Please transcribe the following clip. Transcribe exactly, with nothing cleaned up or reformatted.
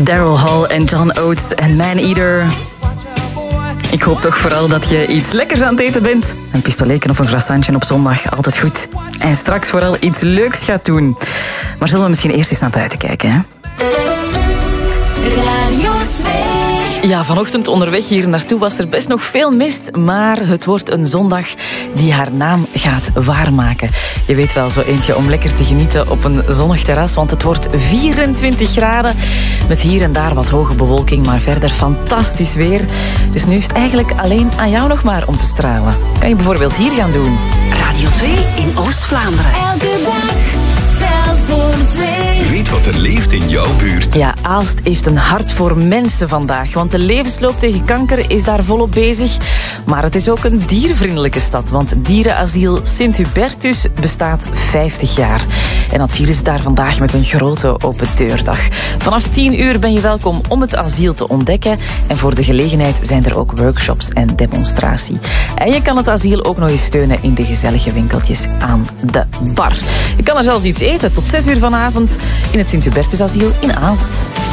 Daryl Hall en John Oates en Man Eater. Ik hoop toch vooral dat je iets lekkers aan het eten bent. Een pistoleken of een croissantje op zondag, altijd goed. En straks vooral iets leuks gaat doen. Maar zullen we misschien eerst eens naar buiten kijken, hè? Radio twee. Ja, vanochtend onderweg hier naartoe was er best nog veel mist, maar het wordt een zondag die haar naam gaat waarmaken. Je weet wel, zo eentje om lekker te genieten op een zonnig terras, want het wordt vierentwintig graden met hier en daar wat hoge bewolking, maar verder fantastisch weer. Dus nu is het eigenlijk alleen aan jou nog maar om te stralen. Kan je bijvoorbeeld hier gaan doen. Radio twee in Oost-Vlaanderen. Elke dag telt voor twee. Weet wat er leeft in jouw buurt. Ja, Aalst heeft een hart voor mensen vandaag, want de levensloop tegen kanker is daar volop bezig. Maar het is ook een dierenvriendelijke stad, want dierenasiel Sint-Hubertus bestaat vijftig jaar. En dat vieren ze daar vandaag met een grote open deurdag. Vanaf tien uur ben je welkom om het asiel te ontdekken. En voor de gelegenheid zijn er ook workshops en demonstratie. En je kan het asiel ook nog eens steunen in de gezellige winkeltjes aan de bar. Je kan er zelfs iets eten tot zes uur vanavond in het Sint-Hubertus asiel in Aalst.